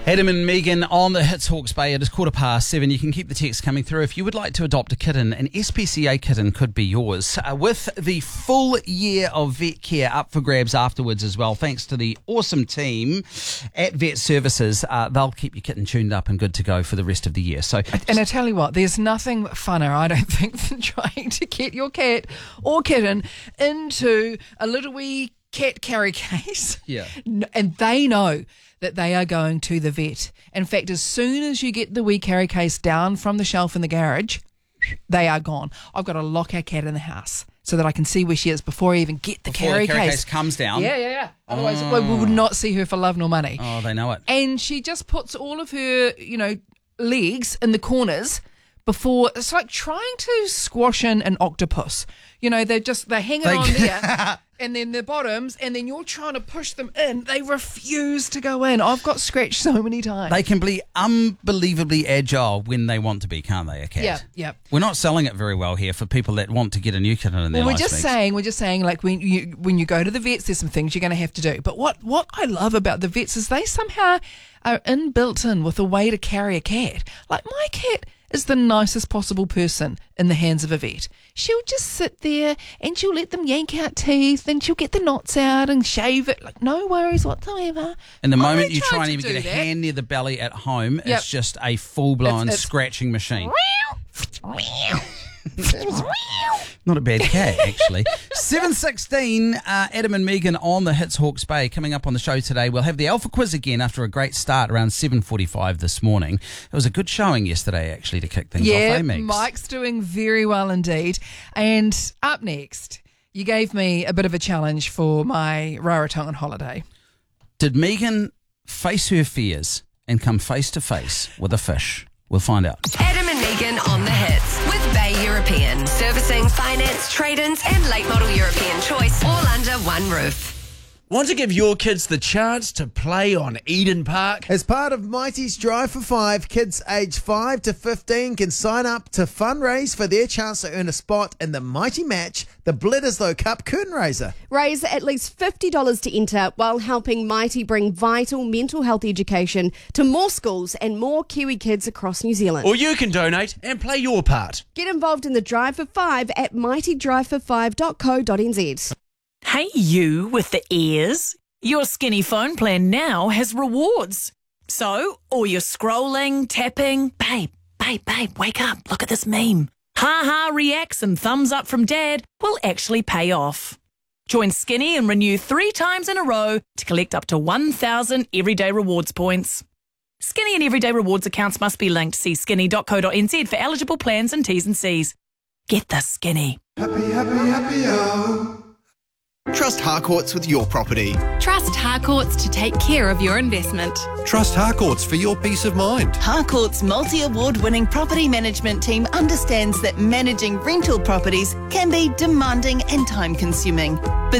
Adam and Megan on the Hits Hawke's Bay. It is 7:15. You can keep the text coming through. If you would like to adopt a kitten, an SPCA kitten could be yours. With the full year of vet care up for grabs afterwards as well, thanks to the awesome team at Vet Services. They'll keep your kitten tuned up and good to go for the rest of the year. And I tell you what, there's nothing funner, I don't think, than trying to get your cat or kitten into a little wee cat carry case. Yeah. And they know that they are going to the vet. In fact, as soon as you get the wee carry case down from the shelf in the garage, they are gone. I've got to lock our cat in the house so that I can see where she is before I even get the carry case comes down. Yeah. Otherwise, we would not see her for love nor money. Oh, they know it. And she just puts all of her, legs in the corners before. It's like trying to squash in an octopus. They're hanging on there. And then the bottoms, and then you're trying to push them in. They refuse to go in. I've got scratched so many times. They can be unbelievably agile when they want to be, can't they, a cat? Yeah. We're not selling it very well here for people that want to get a new kitten in their life. We're just saying, like when you go to the vets, there's some things you're going to have to do. But what I love about the vets is they somehow are built in with a way to carry a cat. Like my cat is the nicest possible person in the hands of a vet. She'll just sit there and she'll let them yank out teeth and she'll get the knots out and shave it. Like, no worries whatsoever. And the moment you try and even get a hand near the belly at home, it's just a full-blown scratching machine. Not a bad cat, actually. 7:16, Adam and Megan on the Hits Hawke's Bay. Coming up on the show today, we'll have the Alpha Quiz again after a great start around 7:45 this morning. It was a good showing yesterday, actually, to kick things off, eh, Megs? Mike's doing very well indeed. And up next, you gave me a bit of a challenge for my Rarotongan holiday. Did Megan face her fears and come face to face with a fish? We'll find out. Adam and Megan on the Hits with Bay European. Servicing, finance, trade-ins and late model European choice all under one roof. Want to give your kids the chance to play on Eden Park? As part of Mighty's Drive for 5, kids aged 5 to 15 can sign up to fundraise for their chance to earn a spot in the Mighty Match, the Bledisloe Cup curtain raiser. Raise at least $50 to enter while helping Mighty bring vital mental health education to more schools and more Kiwi kids across New Zealand. Or you can donate and play your part. Get involved in the Drive for 5 at mightydrivefor5.co.nz. Hey, you with the ears. Your Skinny phone plan now has rewards. So, all your scrolling, tapping, babe, wake up, look at this meme. Ha reacts and thumbs up from dad will actually pay off. Join Skinny and renew 3 times in a row to collect up to 1,000 everyday rewards points. Skinny and everyday rewards accounts must be linked. See skinny.co.nz for eligible plans and T's and C's. Get the Skinny. Happy, Trust Harcourts with your property. Trust Harcourts to take care of your investment. Trust Harcourts for your peace of mind. Harcourts' multi-award-winning property management team understands that managing rental properties can be demanding and time-consuming.